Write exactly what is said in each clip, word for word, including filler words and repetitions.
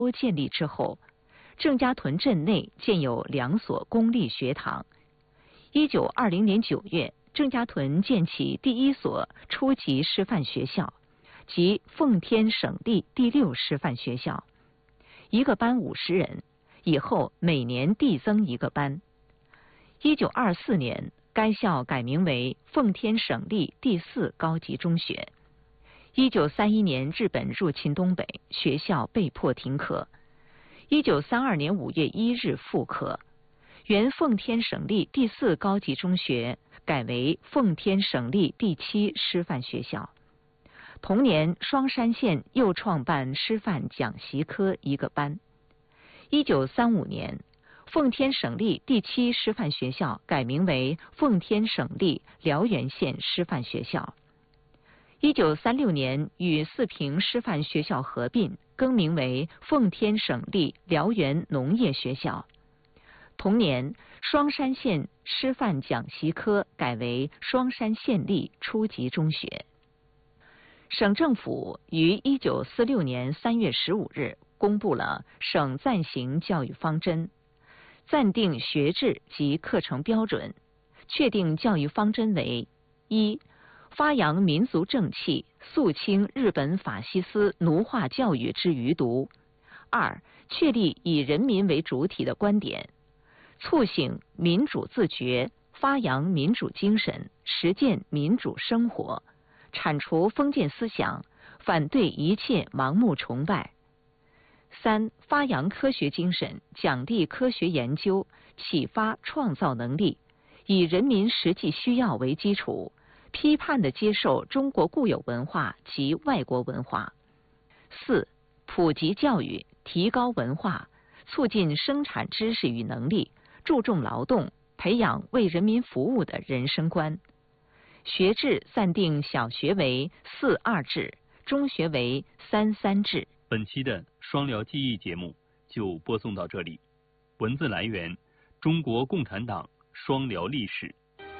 都建立之后，郑家屯镇内建有两所公立学堂。一九二零年九月，郑家屯建起第一所初级师范学校，即奉天省立第六师范学校，一个班五十人，以后每年递增一个班。一九二四年，该校改名为奉天省立第四高级中学。一九三一年，日本入侵东北，学校被迫停课。一九三二年五月一日复课，原奉天省立第四高级中学改为奉天省立第七师范学校。同年，双山县又创办师范讲习科一个班。一九三五年，奉天省立第七师范学校改名为奉天省立辽源县师范学校。一九三六年，与四平师范学校合并，更名为奉天省立辽源农业学校。同年，双山县师范讲习科改为双山县立初级中学。省政府于一九四六年三月十五日公布了省暂行教育方针，暂定学制及课程标准，确定教育方针为：一、发扬民族正气，肃清日本法西斯奴化教育之余毒；二、确立以人民为主体的观点，促醒民主自觉，发扬民主精神，实践民主生活，铲除封建思想，反对一切盲目崇拜；三、发扬科学精神，奖励科学研究，启发创造能力，以人民实际需要为基础，批判地接受中国固有文化及外国文化；四、普及教育，提高文化，促进生产知识与能力，注重劳动，培养为人民服务的人生观。学制暂定小学为四二制，中学为三三制。 本期的双辽记忆节目就播送到这里。文字来源：中国共产党双辽历史。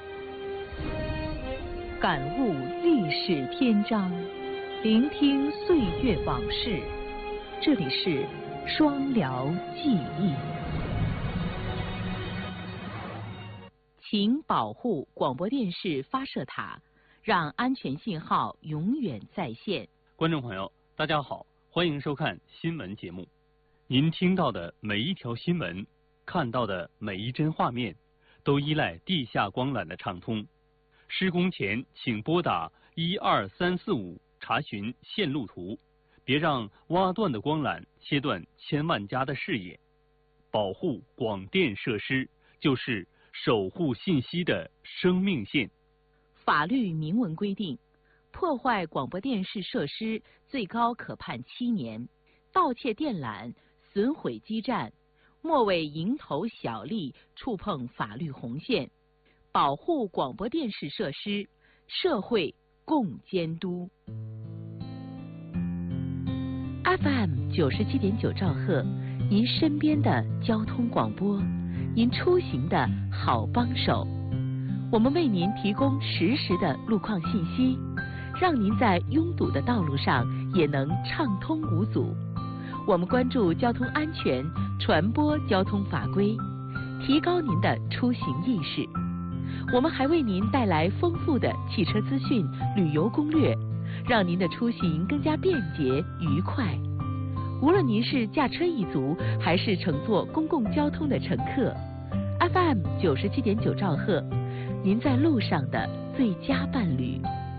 感悟历史篇章，聆听岁月往事。这里是双辽记忆。请保护广播电视发射塔，让安全信号永远在线。 观众朋友，大家好，欢迎收看新闻节目。您听到的每一条新闻，看到的每一帧画面，都依赖地下光缆的畅通。施工前请拨打一二三四五查询线路图，别让挖断的光缆切断千万家的视野。保护广电设施，就是守护信息的生命线。 法律明文规定，破坏广播电视设施最高可判七年，盗窃电缆、损毁基站，莫为蝇头小利触碰法律红线。保护广播电视设施，社会共监督。F M 九十七点九兆赫，您身边的交通广播，您出行的好帮手。我们为您提供实时的路况信息，让您在拥堵的道路上也能畅通无阻。我们关注交通安全，传播交通法规，提高您的出行意识。我们还为您带来丰富的汽车资讯、旅游攻略，让您的出行更加便捷愉快。无论您是驾车一族，还是乘坐公共交通的乘客， F M 九十七点九兆赫，您在路上的最佳伴侣。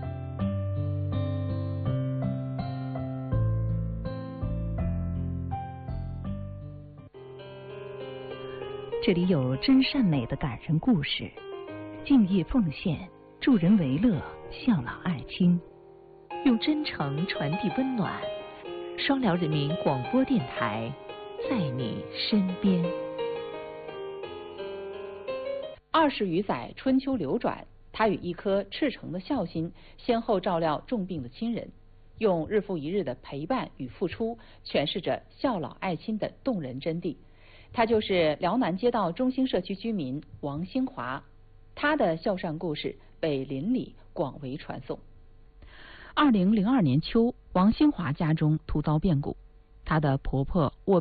这里有真善美的感人故事，敬业奉献，助人为乐，孝老爱亲，用真诚传递温暖。双辽人民广播电台，在你身边。二十余载春秋流转，他与一颗赤诚的孝心，先后照料重病的亲人，用日复一日的陪伴与付出，诠释着孝老爱亲的动人真谛。他就是辽南街道中兴社区居民王兴华，他的孝善故事被邻里广为传颂。二零零二年秋，王兴华家中突遭变故，她的婆婆卧